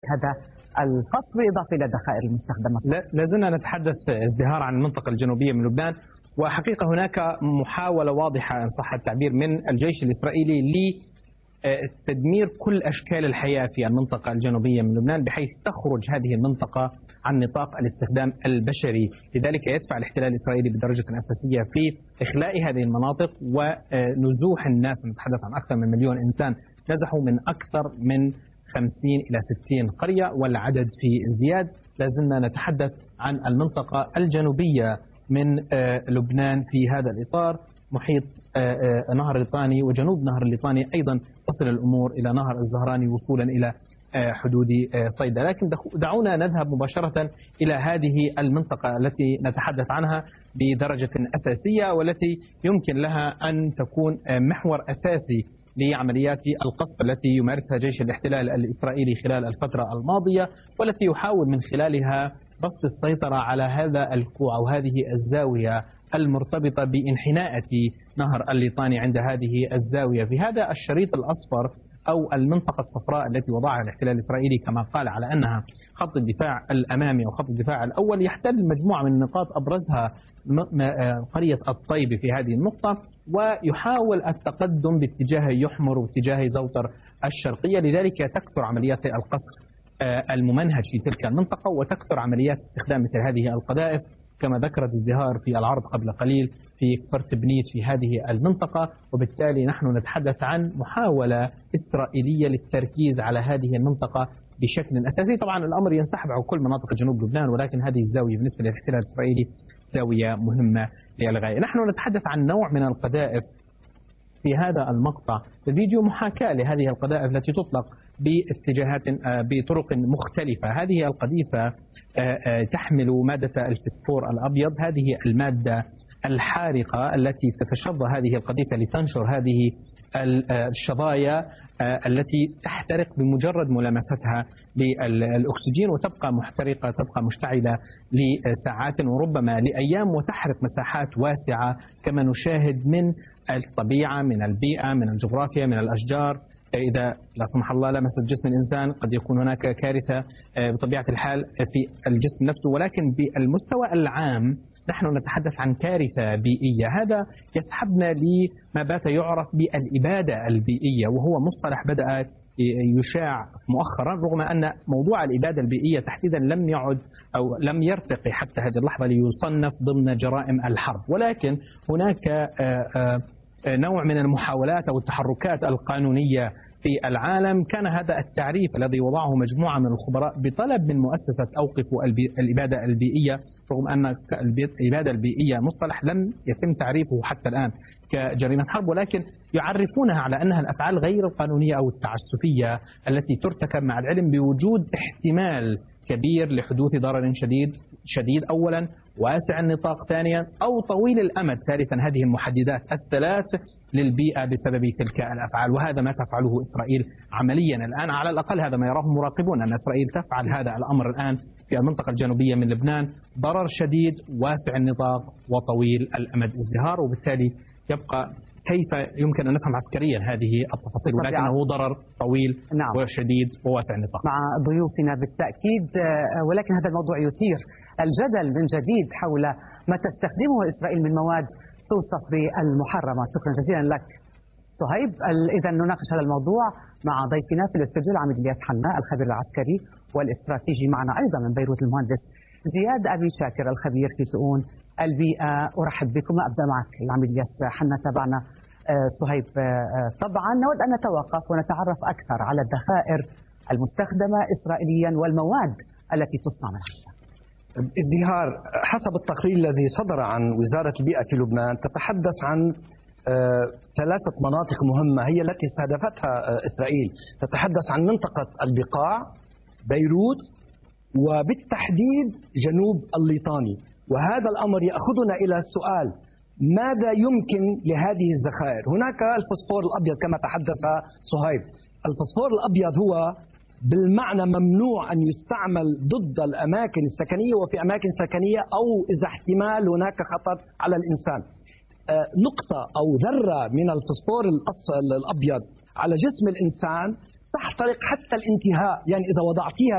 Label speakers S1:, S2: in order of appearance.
S1: هذا الفصل بالإضافة إلى الذخائر المستخدمة.
S2: لا زلنا نتحدث ازدهار عن المنطقة الجنوبية من لبنان، وحقيقة هناك محاولة واضحة إن صح التعبير من الجيش الإسرائيلي لتدمير كل أشكال الحياة في المنطقة الجنوبية من لبنان، بحيث تخرج هذه المنطقة عن نطاق الاستخدام البشري. لذلك يدفع الاحتلال الإسرائيلي بدرجة أساسية في إخلاء هذه المناطق ونزوح الناس. نتحدث عن أكثر من مليون إنسان نزحوا من أكثر من 50 إلى 60 قرية، والعدد في ازدياد. لازلنا نتحدث عن المنطقة الجنوبية من لبنان في هذا الإطار، محيط نهر الليطاني وجنوب نهر الليطاني أيضا تصل الأمور إلى نهر الزهراني وصولا إلى حدود صيدا. لكن دعونا نذهب مباشرة إلى هذه المنطقة التي نتحدث عنها بدرجة أساسية، والتي يمكن لها أن تكون محور أساسي لعمليات القصف التي يمارسها جيش الاحتلال الإسرائيلي خلال الفترة الماضية، والتي يحاول من خلالها بسط السيطرة على هذا الكوع أو هذه الزاوية المرتبطة بانحناءة نهر الليطاني عند هذه الزاوية. في هذا الشريط الأصفر أو المنطقة الصفراء التي وضعها الاحتلال الإسرائيلي كما قال على أنها خط الدفاع الأمامي أو خط الدفاع الأول، يحتل مجموعة من النقاط أبرزها قرية الطيب في هذه النقطة، ويحاول التقدم باتجاه يحمر واتجاه زوتر الشرقية. لذلك تكثر عمليات القصف الممنهج في تلك المنطقة، وتكثر عمليات استخدام مثل هذه القذائف كما ذكرت ازدهار في العرض قبل قليل في كفر تبنيت في هذه المنطقة. وبالتالي نحن نتحدث عن محاولة إسرائيلية للتركيز على هذه المنطقة بشكل أساسي. طبعا الأمر ينسحب على كل مناطق جنوب لبنان، ولكن هذه الزاوية بالنسبة للاحتلال الإسرائيلي زاوية مهمة للغاية. نحن نتحدث عن نوع من القذائف في هذا المقطع. الفيديو محاكاة لهذه القذائف التي تطلق باتجاهات بطرق مختلفة. هذه القذيفة تحمل مادة الفسفور الأبيض، هذه المادة الحارقة التي تتشظى هذه القذيفة لتنشر هذه الشظايا التي تحترق بمجرد ملامستها للأكسجين، وتبقى محترقة، تبقى مشتعلة لساعات وربما لأيام، وتحرق مساحات واسعة كما نشاهد من الطبيعة، من البيئة، من الجغرافيا، من الأشجار. إذا لا سمح الله لمست جسم الإنسان قد يكون هناك كارثة بطبيعة الحال في الجسم نفسه، ولكن بالمستوى العام نحن نتحدث عن كارثة بيئية. هذا يسحبنا لما بات يعرف بالإبادة البيئية، وهو مصطلح بدأ يشاع مؤخرا، رغم أن موضوع الإبادة البيئية تحديدا لم يعد أو لم يرتقي حتى هذه اللحظة ليصنف ضمن جرائم الحرب. ولكن هناك نوع من المحاولات أو التحركات القانونية في العالم. كان هذا التعريف الذي وضعه مجموعة من الخبراء بطلب من مؤسسة أوقفوا الإبادة البيئية، رغم أن الإبادة البيئية مصطلح لم يتم تعريفه حتى الآن كجريمة حرب، ولكن يعرفونها على أنها الأفعال غير القانونية أو التعسفية التي ترتكب مع العلم بوجود احتمال كبير لحدوث ضرر شديد أولا، واسع النطاق ثانيا، أو طويل الأمد ثالثا. هذه المحددات الثلاث للبيئة بسبب تلك الأفعال، وهذا ما تفعله إسرائيل عمليا الآن. على الأقل هذا ما يراه مراقبون، أن إسرائيل تفعل هذا الأمر الآن في المنطقة الجنوبية من لبنان، ضرر شديد واسع النطاق وطويل الأمد ازدهار. وبالتالي يبقى كيف يمكن أن نفهم عسكريا هذه التفاصيل، ولكنه ضرر طويل وشديد وواسع النطاق.
S1: مع ضيوفنا بالتأكيد، ولكن هذا الموضوع يثير الجدل من جديد حول ما تستخدمه إسرائيل من مواد توصف بالمحرمة. شكرا جزيلا لك صهيب. إذا نناقش هذا الموضوع مع ضيفنا في الاستوديو العميد الياس حناء الخبير العسكري والاستراتيجي، معنا أيضا من بيروت المهندس زياد أبي شاكر الخبير في شؤون البيئة. أرحب بكم. أبدأ معك العميد الياس حناء. تابعنا صهيب. طبعا نود أن نتوقف ونتعرف أكثر على الذخائر المستخدمة إسرائيليا والمواد التي تصنع منها.
S3: ازدهار حسب التقرير الذي صدر عن وزارة البيئة في لبنان تتحدث عن ثلاثة مناطق مهمة هي التي استهدفتها إسرائيل. تتحدث عن منطقة البقاع، بيروت، وبالتحديد جنوب الليطاني. وهذا الأمر يأخذنا إلى السؤال: ماذا يمكن لهذه الذخائر؟ هناك الفوسفور الأبيض كما تحدث صهيب. الفوسفور الأبيض هو بالمعنى ممنوع أن يستعمل ضد الأماكن السكنية وفي أماكن سكنية، أو إذا احتمال هناك خطر على الإنسان. نقطة أو ذرة من الفوسفور الأبيض على جسم الإنسان تحترق حتى الانتهاء، يعني إذا وضعتيها